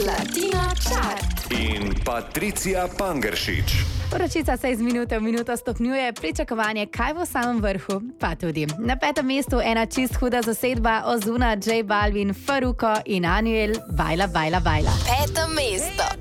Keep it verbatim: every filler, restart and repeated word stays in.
Latina Chart in Patricija Pangeršič. Vročica se iz minute v minuto stopnjuje, pričakovanje, kaj bo v samem vrhu, pa tudi. Na petem mestu ena čist huda zasedba, Ozuna, J Balvin, Farruko in Anuel, Bajla, bajla, bajla. Peto mesto.